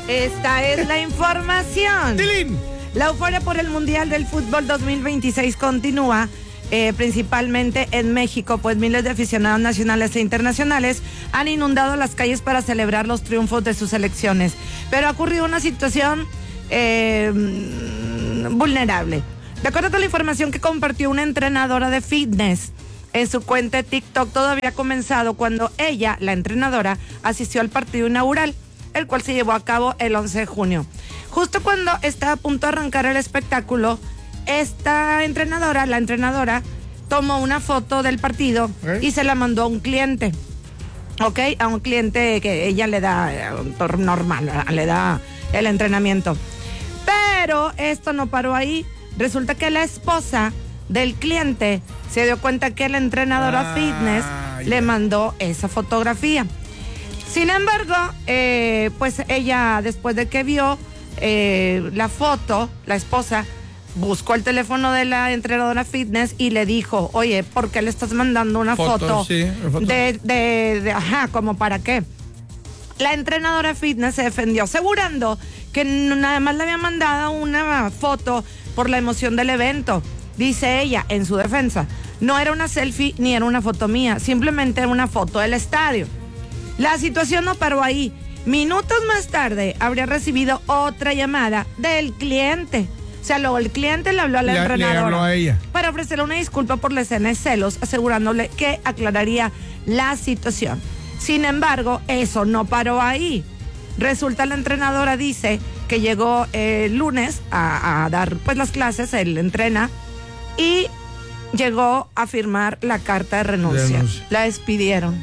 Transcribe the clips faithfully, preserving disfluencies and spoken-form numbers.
esta es la información. ¡Tilín! La euforia por el Mundial del Fútbol dos mil veintiséis continúa, eh, principalmente en México, pues miles de aficionados nacionales e internacionales han inundado las calles para celebrar los triunfos de sus selecciones. Pero ha ocurrido una situación eh, vulnerable. De acuerdo con la información que compartió una entrenadora de fitness en su cuenta de TikTok, todo había comenzado cuando ella, la entrenadora, asistió al partido inaugural, el cual se llevó a cabo el once de junio. Justo cuando estaba a punto de arrancar el espectáculo, esta entrenadora, la entrenadora, tomó una foto del partido ¿Eh? y se la mandó a un cliente. ¿Ok? A un cliente que ella le da normal, le da el entrenamiento. Pero esto no paró ahí. Resulta que la esposa del cliente se dio cuenta que la entrenadora ah, fitness yeah. le mandó esa fotografía. Sin embargo, eh, pues ella, después de que vio eh, la foto, la esposa buscó el teléfono de la entrenadora fitness y le dijo, oye, ¿por qué le estás mandando una foto? foto, sí, foto. De, de, de, ajá, ¿como para qué? La entrenadora fitness se defendió, asegurando que nada más le había mandado una foto por la emoción del evento. Dice ella, en su defensa, no era una selfie ni era una foto mía, simplemente era una foto del estadio. La situación no paró ahí. Minutos más tarde habría recibido otra llamada del cliente. O sea, luego el cliente le habló a la le, entrenadora le habló a ella para ofrecerle una disculpa por la escena de celos, asegurándole que aclararía la situación. Sin embargo, eso no paró ahí. Resulta, la entrenadora dice que llegó el lunes a, a dar pues las clases, él entrena, y llegó a firmar la carta de renuncia. Renuncia. La despidieron.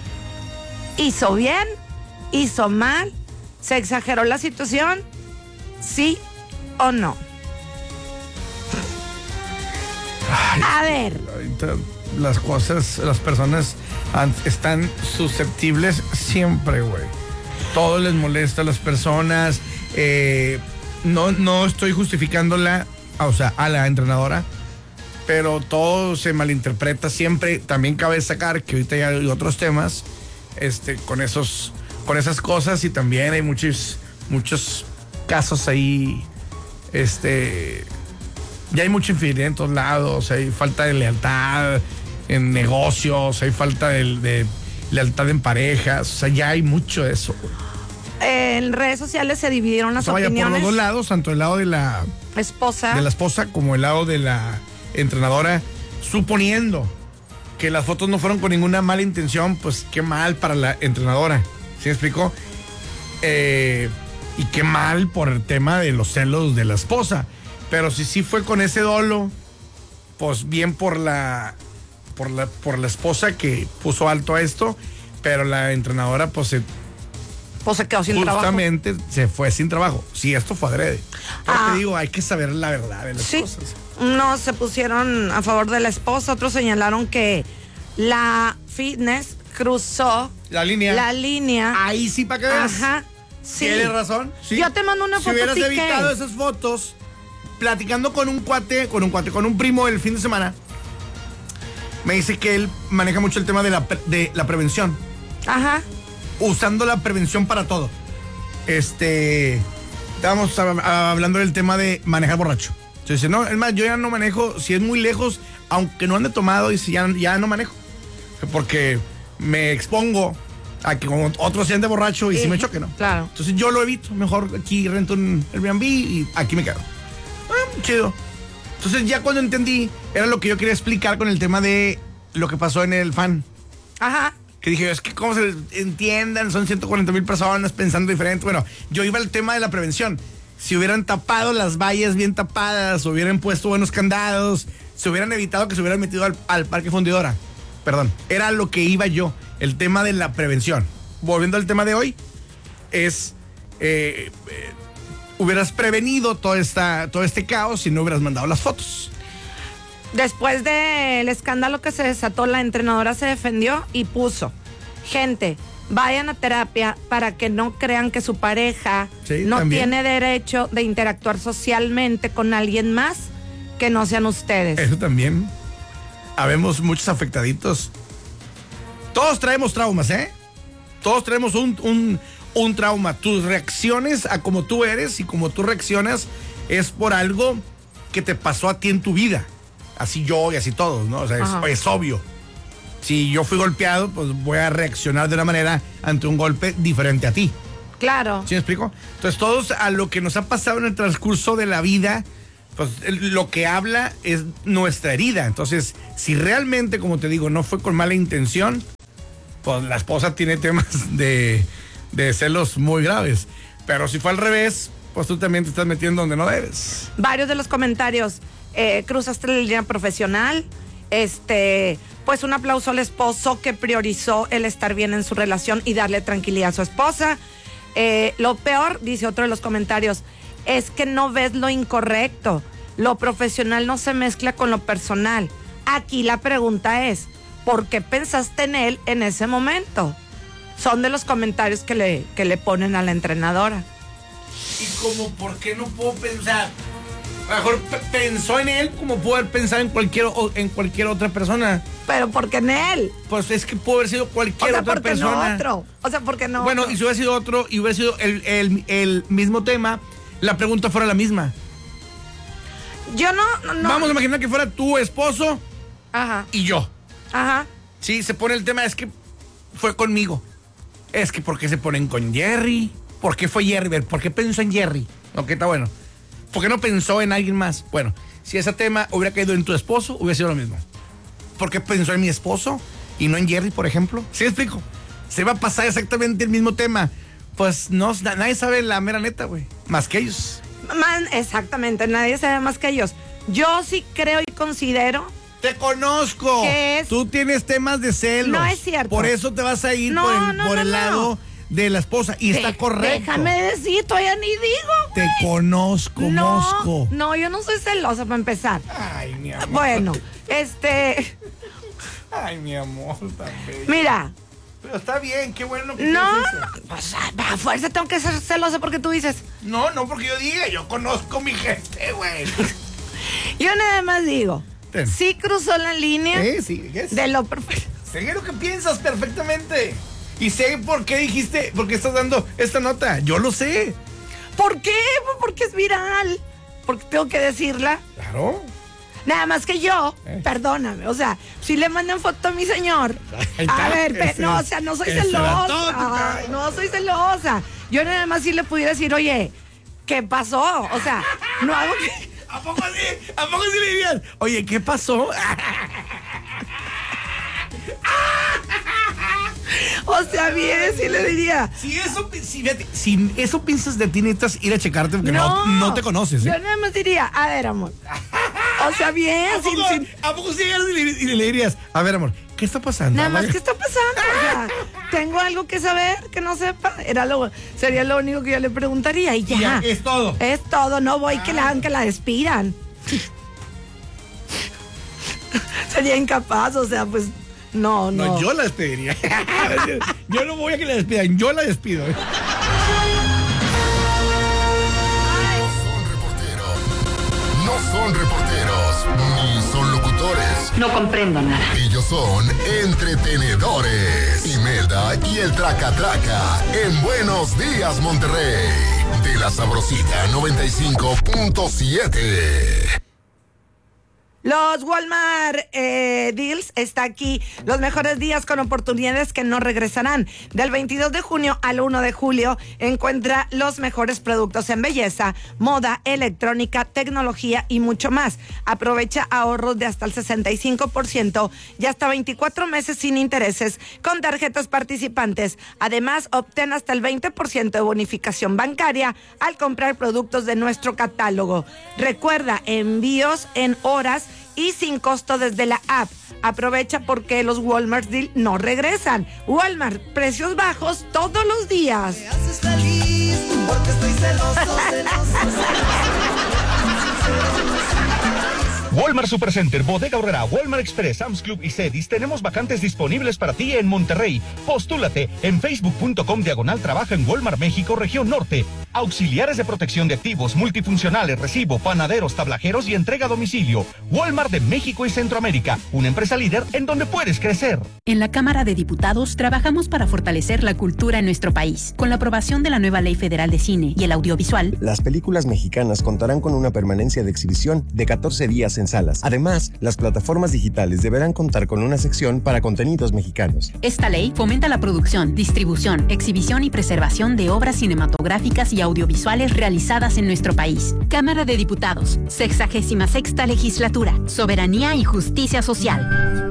¿Hizo bien? ¿Hizo mal? ¿Se exageró la situación? ¿Sí o no? Ay, a ver. Ahorita las cosas, las personas están susceptibles siempre, güey. Todo les molesta a las personas. Eh, no, no estoy justificándola, o sea, a la entrenadora, pero todo se malinterpreta siempre. También cabe destacar que ahorita ya hay otros temas este, con esos, con esas cosas, y también hay muchos, muchos casos ahí. Este, ya hay mucha infidelidad en todos lados, hay falta de lealtad en negocios, hay falta de, de lealtad en parejas, o sea, ya hay mucho de eso. En redes sociales se dividieron las o sea, opiniones. Por los dos lados, tanto el lado de la esposa de la esposa como el lado de la entrenadora, suponiendo que las fotos no fueron con ninguna mala intención, pues qué mal para la entrenadora, ¿sí me explicó? Eh, y qué mal por el tema de los celos de la esposa. Pero si sí fue con ese dolo, pues bien por la por la por la esposa que puso alto a esto, pero la entrenadora pues se pues se quedó sin justamente trabajo. se fue sin trabajo. Si esto fue adrede. Pero ah, te digo, hay que saber la verdad de las sí, cosas. Unos se pusieron a favor de la esposa, otros señalaron que la fitness cruzó la línea. La línea. Ahí sí, para que veas. Ajá. Sí. Tienes razón. Sí. Yo te mando una si foto. Si hubieras piqué. evitado esas fotos, platicando con un cuate, con un cuate, con un primo el fin de semana, me dice que él maneja mucho el tema de la, de la prevención. Ajá. Usando la prevención para todo. Este, estábamos hablando del tema de manejar borracho. Entonces, no, es más, yo ya no manejo, si es muy lejos, aunque no ande tomado, y si ya, ya no manejo. Porque me expongo a que como otros se ande borracho y sí, si me choque, ¿no? Claro. Entonces yo lo evito. Mejor aquí rento un Airbnb y aquí me quedo. Ah, chido. Entonces ya cuando entendí, era lo que yo quería explicar con el tema de lo que pasó en el fan. Ajá. Que dije, es que cómo se entiendan, son ciento cuarenta mil personas pensando diferente. Bueno, yo iba al tema de la prevención. Si hubieran tapado las vallas bien tapadas, hubieran puesto buenos candados, se hubieran evitado que se hubieran metido al, al Parque Fundidora. Perdón, era lo que iba yo, el tema de la prevención. Volviendo al tema de hoy, es, eh, eh, hubieras prevenido todo, esta, todo este caos si no hubieras mandado las fotos. Después del escándalo que se desató, la entrenadora se defendió y puso, gente, vayan a terapia para que no crean que su pareja sí, no también tiene derecho de interactuar socialmente con alguien más que no sean ustedes. Eso también. Habemos muchos afectaditos. Todos traemos traumas, ¿eh? Todos traemos un, un, un trauma. Tus reacciones a como tú eres y como tú reaccionas es por algo que te pasó a ti en tu vida. Así yo y así todos, ¿no? O sea, es, es obvio. Si yo fui golpeado, pues voy a reaccionar de una manera ante un golpe diferente a ti. Claro. ¿Sí me explico? Entonces, todos a lo que nos ha pasado en el transcurso de la vida, pues lo que habla es nuestra herida. Entonces, si realmente, como te digo, no fue con mala intención, pues la esposa tiene temas de, de celos muy graves. Pero si fue al revés, pues tú también te estás metiendo donde no debes. Varios de los comentarios, eh, cruzaste la línea profesional, este... pues un aplauso al esposo que priorizó el estar bien en su relación y darle tranquilidad a su esposa. Eh, lo peor, dice otro de los comentarios, es que no ves lo incorrecto. Lo profesional no se mezcla con lo personal. Aquí la pregunta es, ¿por qué pensaste en él en ese momento? Son de los comentarios que le, que le ponen a la entrenadora. Y como, ¿por qué no puedo pensar? A lo mejor p- pensó en él como pudo haber pensado en cualquier, o, en cualquier otra persona. Pero ¿por qué en él? Pues es que pudo haber sido cualquier o sea, otra ¿por qué persona. no otro? O sea, ¿por qué no Bueno, otro? y si hubiera sido otro y hubiera sido el, el, el mismo tema, la pregunta fuera la misma. Yo no, no, no. Vamos a imaginar que fuera tu esposo Ajá, y yo. ajá. Sí, se pone el tema, es que fue conmigo. Es que ¿por qué se ponen con Jerry? ¿Por qué fue Jerry? ¿Por qué pensó en Jerry? Ok, está bueno. ¿Por qué no pensó en alguien más? Bueno, si ese tema hubiera caído en tu esposo, hubiera sido lo mismo. ¿Por qué pensó en mi esposo y no en Jerry, por ejemplo? ¿Sí me explico? Se va a pasar exactamente el mismo tema. Pues no, nadie sabe la mera neta, güey. Más que ellos. Man, exactamente, nadie sabe más que ellos. Yo sí creo y considero... Te conozco. ¿Qué es? Tú tienes temas de celos. No es cierto. Por eso te vas a ir No, por el, no, por no, el no. lado de la esposa. Y está De- correcto. Déjame decir, todavía ni digo, güey. Te conozco, No, Mosco. no, yo no soy celosa para empezar. Ay, mi amor. Bueno, este... Ay, mi amor, también. Mira, Pero está bien, qué bueno que no, tienes eso. no, pues a fuerza tengo que ser celosa porque tú dices. No, no porque yo diga, yo conozco mi gente, güey. Yo nada más digo, Ten. sí cruzó la línea Eh, sí, ¿qué es? de lo perfecto. Sé lo que piensas perfectamente. Y sé por qué dijiste, por qué estás dando esta nota. Yo lo sé. ¿Por qué? Pues porque es viral. Porque tengo que decirla. Claro. Nada más que yo, Eh. perdóname, o sea, si le mandan foto a mi señor, Ahí a está, ver, pe- ese- no, o sea, no soy ese celosa, era ay, no soy celosa. Yo nada más sí le pudiera decir, oye, ¿qué pasó? O sea, no hago que... ¿A poco sí? ¿A poco sí le dirías? Oye, ¿qué pasó? O sea, bien, sí le diría. Si eso, si, fíjate, si eso piensas de ti, necesitas ir a checarte porque no, no, te conoces, ¿eh? Yo nada más diría, a ver, amor. O sea, bien, ¿A sin, poco, sin- ¿A poco sí llegas y le, y le dirías, a ver, amor, ¿qué está pasando? nada más, Vaya. ¿qué está pasando? O sea, tengo algo que saber que no sepa. Era lo, sería lo único que yo le preguntaría y ya. Y ya, es todo. Es todo, no voy que la hagan que la despidan. Sería incapaz, o sea, pues, no, no. No, yo la despediría. Yo no voy a que la despidan, yo la despido. ¿eh? Son reporteros. No son reporteros, ni son locutores. No comprendo nada. Ellos son entretenedores. Imelda y el Traca Traca en Buenos Días, Monterrey. De la Sabrosita noventa y cinco punto siete. Los Walmart eh, Deals está aquí. Los mejores días con oportunidades que no regresarán. Del veintidós de junio al uno de julio encuentra los mejores productos en belleza, moda, electrónica, tecnología y mucho más. Aprovecha ahorros de hasta el sesenta y cinco por ciento y hasta veinticuatro meses sin intereses con tarjetas participantes. Además, obtén hasta el veinte por ciento de bonificación bancaria al comprar productos de nuestro catálogo. Recuerda, envíos en horas y sin costo desde la app. Aprovecha porque los Walmart Deal no regresan. Walmart, precios bajos todos los días. Me haces feliz porque estoy celoso, celoso, Walmart Supercenter, Bodega Aurrera, Walmart Express, Sam's Club y Cedis tenemos vacantes disponibles para ti en Monterrey. Postúlate en facebook punto com diagonal trabaja en Walmart México, región norte. auxiliares de protección de activos, multifuncionales, recibo, panaderos, tablajeros y entrega a domicilio. Walmart de México y Centroamérica, una empresa líder en donde puedes crecer. En la Cámara de Diputados trabajamos para fortalecer la cultura en nuestro país. Con la aprobación de la nueva Ley Federal de Cine y el audiovisual, las películas mexicanas contarán con una permanencia de exhibición de catorce días en salas. Además, las plataformas digitales deberán contar con una sección para contenidos mexicanos. Esta ley fomenta la producción, distribución, exhibición y preservación de obras cinematográficas y audiovisuales realizadas en nuestro país. Cámara de Diputados, sexagésima sexta legislatura, soberanía y justicia social.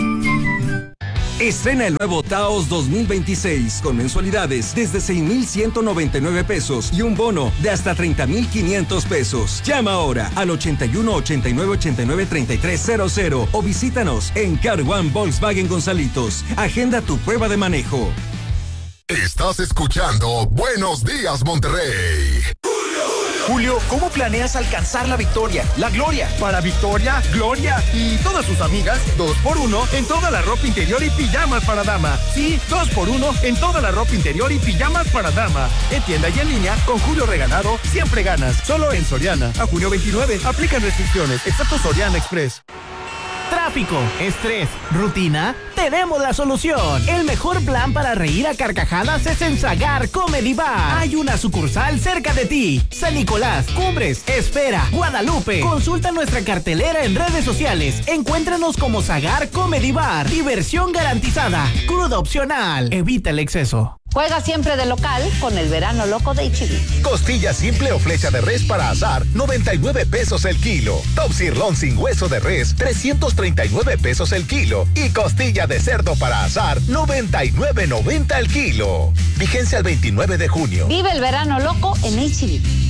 Estrena el nuevo Taos dos mil veintiséis con mensualidades desde seis mil ciento noventa y nueve pesos y un bono de hasta treinta mil quinientos pesos. Llama ahora al ochenta y uno, ochenta y nueve, ochenta y nueve, treinta y tres cero cero o visítanos en Car One Volkswagen Gonzalitos. Agenda tu prueba de manejo. Estás escuchando Buenos Días, Monterrey. Julio, ¿cómo planeas alcanzar la victoria, la gloria? Para Victoria, Gloria y todas sus amigas, dos por uno en toda la ropa interior y pijamas para dama. Sí, dos por uno en toda la ropa interior y pijamas para dama. En tienda y en línea, con Julio Regalado, siempre ganas. Solo en Soriana. A junio veintinueve, aplican restricciones, excepto Soriana Express. Tráfico, estrés, rutina, tenemos la solución. El mejor plan para reír a carcajadas es en Sagar Comedy Bar. Hay una sucursal cerca de ti. San Nicolás, Cumbres, Espera, Guadalupe. Consulta nuestra cartelera en redes sociales. Encuéntranos como Sagar Comedy Bar. Diversión garantizada. Cruda opcional. Evita el exceso. Juega siempre de local con el verano loco de H E B. Costilla simple o flecha de res para asar, noventa y nueve pesos el kilo. Top sirloin sin hueso de res, trescientos treinta y nueve pesos el kilo. Y costilla de cerdo para asar, noventa y nueve noventa el kilo. Vigencia el veintinueve de junio. Vive el verano loco en H E B.